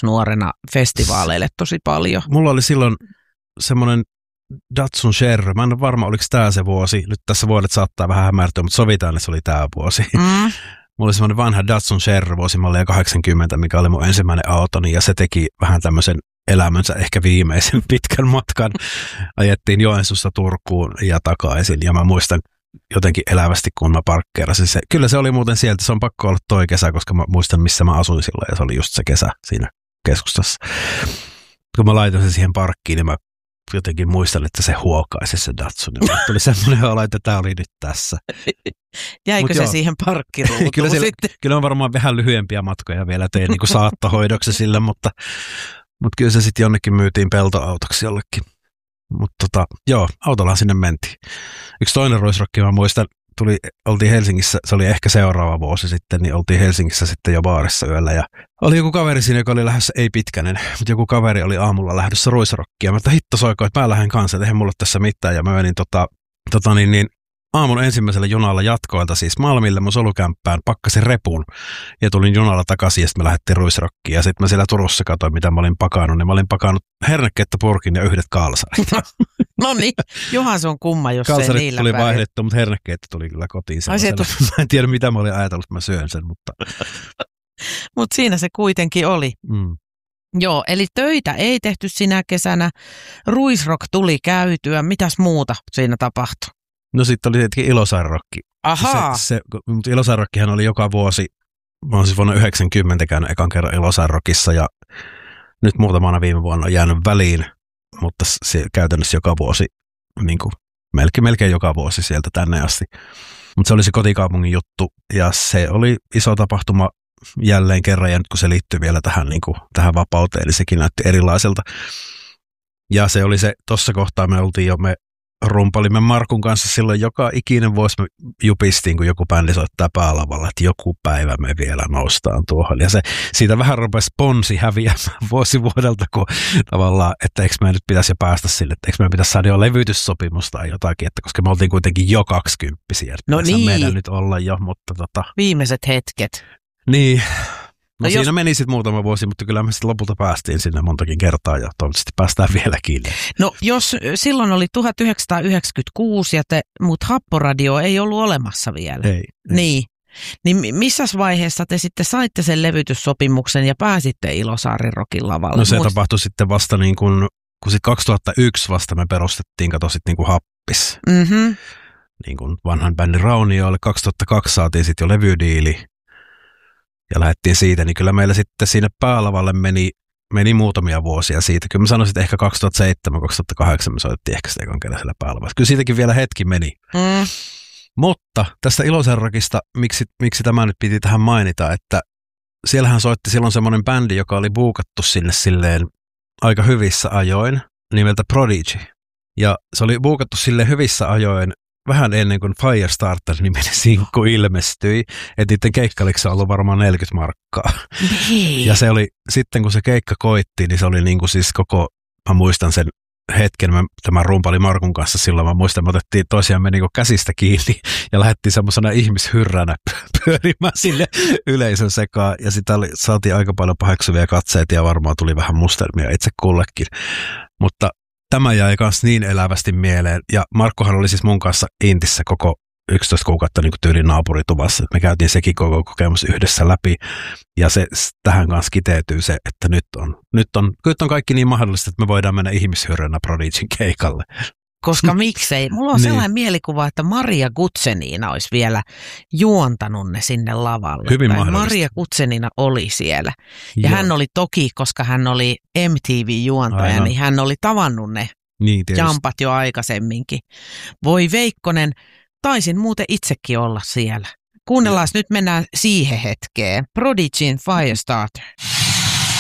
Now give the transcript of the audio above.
joskus nuorena festivaaleille tosi paljon. Mulla oli silloin semmoinen Datsun Cherry. Mä en ole varma, oliko tämä se vuosi. Nyt tässä vuodet saattaa vähän hämärtyä, mutta sovitaan, että se oli tämä vuosi. Mulla oli semmoinen vanha Datsun Cherry vuosimallia 80, mikä oli mun ensimmäinen autoni, ja se teki vähän tämmöisen elämänsä ehkä viimeisen pitkän matkan. Ajettiin Joensuusta Turkuun ja takaisin, ja mä muistan jotenkin elävästi, kun mä parkkeerasin se. Kyllä se oli muuten sieltä, se on pakko olla toi kesä, koska mä muistan, missä mä asuin silloin, ja se oli just se kesä siinä keskustassa. Kun mä laitoin sen siihen parkkiin, niin mä jotenkin muistan, että se huokaisi se Datsun. Ja tuli semmoinen olo, että tämä oli nyt tässä. Jäikö se siihen parkkiruutuun sitten? Kyllä on varmaan vähän lyhyempiä matkoja vielä tein niin kuin saattohoidoksi sille, mutta kyllä se sitten jonnekin myytiin peltoautoksi jollekin. Mutta joo, autolla sinne mentiin. Yksi toinen ruisrokki, mä muistan, oltiin Helsingissä, se oli ehkä seuraava vuosi sitten, niin oltiin Helsingissä sitten jo baarissa yöllä. Ja oli joku kaveri siinä, joka oli lähdössä, ei Pitkänen, mutta joku kaveri oli aamulla lähdössä ruisrokkia. Mä että hitto soiko, että mä lähden kanssa, että eihän mulla tässä mitään. Ja mä menin aamun ensimmäisellä junalla jatkoilta siis Malmille mun solukämppään, pakkasin repun ja tulin junalla takaisin ja sitten me lähdettiin ruisrokkiin. Ja sitten mä siellä Turussa katsoin, mitä mä olin pakannut, niin mä olin pakannut hernekeitto-purkin ja yhdet kalsarit. No niin, johan se on kumma, jos kalsarit se niillä tuli vaihdettu, mutta hernekeitto tuli kyllä kotiin. Mä en tiedä, mitä mä olin ajatellut, että mä syön sen, mutta Mutta siinä se kuitenkin oli. Joo, eli töitä ei tehty sinä kesänä. Ruisrock tuli käytyä. Mitäs muuta siinä tapahtui? No sitten oli tietenkin Ilosaarrokki. Ahaa. Mutta Ilosaarrokkihan oli joka vuosi. Mä oon siis vuonna 90 käynyt ekan kerran Ilosaarrockissa ja nyt muutamana viime vuonna on jäänyt väliin, mutta se käytännössä joka vuosi, niin kuin melkein joka vuosi sieltä tänne asti. Mutta se oli se kotikaupungin juttu ja se oli iso tapahtuma jälleen kerran ja nyt kun se liittyy vielä tähän, niin kuin, tähän vapauteen, niin sekin näytti erilaiselta. Ja se oli se, tuossa kohtaa me rumpalimme Markun kanssa silloin joka ikinen vuosi me jupistiin, kun joku bändi soittaa päälavalla, että joku päivä me vielä noustaan tuohon. Ja se siitä vähän rupesi ponsi häviämään vuosi vuodelta, kun tavallaan, että eikö me nyt pitäisi jo päästä sille, että eikö me pitäisi saada jo levytyssopimus tai jotakin, että koska me oltiin kuitenkin jo 20-vuotiaita. No niin. Meidän nyt olla jo, mutta Viimeiset hetket. Niin. No siinä meni sitten muutama vuosi, mutta kyllä me sitten lopulta päästiin sinne montakin kertaa ja toivottavasti päästään vieläkin. No jos silloin oli 1996, mutta Happoradio ei ollut olemassa vielä. Ei. Niin missäs vaiheessa te sitten saitte sen levytyssopimuksen ja pääsitte Ilosaarin Rockin lavalle? No se tapahtui sitten vasta niin kuin sitten 2001 vasta me perustettiin, kato sitten niin kuin Happis. Niin kuin vanhan bändin Raunioille. 2002 saatiin sitten jo levydiili. Ja lähdettiin siitä, niin kyllä meillä sitten siinä päälavalle meni muutamia vuosia siitä. Kyllä mä sanoisin, että ehkä 2007-2008 me soitettiin ehkä sitä ekan kerran siellä päälavalla. Kyllä siitäkin vielä hetki meni. Mutta tästä Ilosaarrockista, miksi tämä nyt piti tähän mainita, että siellähän soitti silloin semmoinen bändi, joka oli buukattu sinne silleen aika hyvissä ajoin, nimeltä Prodigy. Ja se oli buukattu silleen hyvissä ajoin, vähän ennen kuin Firestarter-niminen sinkku ilmestyi, että niiden keikkaliksi on ollut varmaan 40 markkaa. Niin. Ja se oli, sitten kun se keikka koitti, niin se oli niin kuin siis mä muistan sen hetken, tämän rumpali Markun kanssa silloin, mä muistan, me otettiin toisiamme niin kuin käsistä kiinni ja lähdettiin semmoisena ihmishyrränä pyörimään sille yleisön sekaan. Ja sitä saatiin aika paljon paheksuvia katseita ja varmaan tuli vähän mustelmia itse kullekin. Mutta tämä jäi myös niin elävästi mieleen. Ja Markkohan oli siis mun kanssa Intissä koko 11 kuukautta niin kuin tyylin naapurituvassa. Me käytiin sekin koko kokemus yhdessä läpi. Ja se tähän kanssa kiteytyy se, että nyt on kaikki niin mahdollista, että me voidaan mennä ihmishyrränä Prodigyn keikalle. Koska miksei? Mulla on sellainen mielikuva, että Maria Gutsenina olisi vielä juontanut ne sinne lavalle. Hyvin mahdollista. Maria Gutsenina oli siellä. Ja hän oli toki, koska hän oli MTV-juontaja, niin hän oli tavannut ne jampat jo aikaisemminkin. Voi Veikkonen, taisin muuten itsekin olla siellä. Kuunnellaan, nyt mennään siihen hetkeen. Prodigyn Firestarter.